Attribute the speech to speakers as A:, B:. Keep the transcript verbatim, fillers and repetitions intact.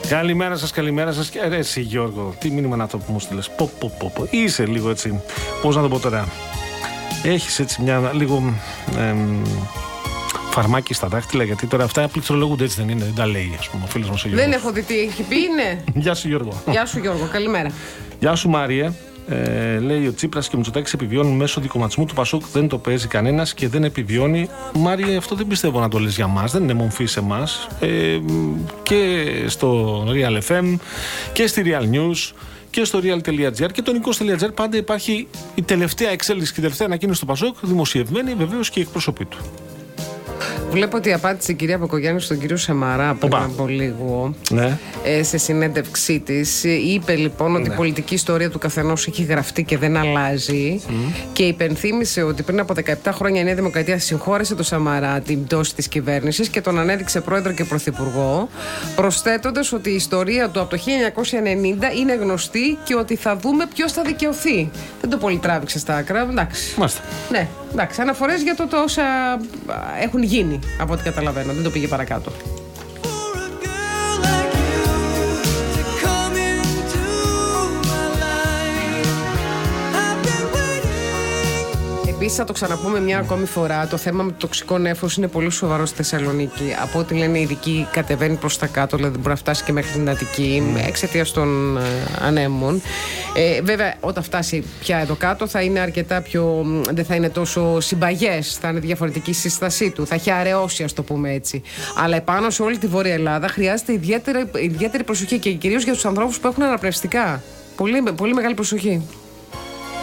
A: Καλημέρα σας, καλημέρα σας. Και ρε, εσύ Γιώργο, τι μήνυμα να το που μου στείλες. Πω, πω, πω, πω. Είσαι λίγο έτσι, πώς να το πω τώρα. Έχεις έτσι μια λίγο εμ, φαρμάκι στα δάχτυλα, γιατί τώρα αυτά πληκτρολογούνται, έτσι δεν είναι, δεν τα λέει, ας πούμε, ο φίλος μας ο Γιώργος.
B: Δεν έχω δει τι έχει πει, είναι.
A: Γεια σου Γιώργο.
B: Γεια σου Γιώργο, καλημέρα.
A: Γεια σου Μάρια. Ε, λέει ο Τσίπρας και ο Μητσοτάκης επιβιώνουν μέσω δικομματισμού του Πασόκ. Δεν το παίζει κανένας και δεν επιβιώνει. Μάρια, αυτό δεν πιστεύω να το λες για μας. Δεν είναι μομφή σε εμάς. Ε, και στο Real εφ εμ και στη Real News και στο real.gr και το nikos.gr πάντα υπάρχει η τελευταία εξέλιξη και η τελευταία ανακοίνωση του Πασόκ, δημοσιευμένη βεβαίως και η εκπροσωπή του.
B: Βλέπω ότι απάντησε η κυρία Πακογιάννη στον κύριο Σαμαρά πριν από λίγο,
A: ναι.
B: ε, σε συνέντευξή της. Είπε λοιπόν ναι. ότι η πολιτική ιστορία του καθενός έχει γραφτεί και δεν αλλάζει. Mm. Και υπενθύμησε ότι πριν από δεκαεπτά χρόνια η Νέα Δημοκρατία συγχώρεσε τον Σαμαρά την πτώση της κυβέρνησης και τον ανέδειξε πρόεδρο και πρωθυπουργό, προσθέτοντας ότι η ιστορία του από το χίλια εννιακόσια ενενήντα είναι γνωστή και ότι θα δούμε ποιος θα δικαιωθεί. Δεν το πολύ τράβηξε στα άκρα. Εντάξει.
A: Μάλιστα.
B: Ναι, εντάξει. Αναφορές για το, το όσα έχουν γίνει. Από ό,τι καταλαβαίνω, δεν το πήγε παρακάτω. Επίσης, θα το ξαναπούμε μια ακόμη φορά. Το θέμα με το τοξικό νέφος είναι πολύ σοβαρό στη Θεσσαλονίκη. Από ό,τι λένε οι ειδικοί, κατεβαίνει προς τα κάτω, δηλαδή μπορεί να φτάσει και μέχρι την Αττική mm. εξαιτίας των ε, ανέμων. Ε, βέβαια, όταν φτάσει πια εδώ κάτω, θα είναι αρκετά πιο. Δεν θα είναι τόσο συμπαγές, θα είναι διαφορετική η σύστασή του. Θα έχει αραιώσει, ας το πούμε έτσι. Αλλά επάνω σε όλη τη Βόρεια Ελλάδα χρειάζεται ιδιαίτερη, ιδιαίτερη προσοχή και κυρίως για τους ανθρώπους που έχουν αναπνευστικά. Πολύ, πολύ μεγάλη προσοχή.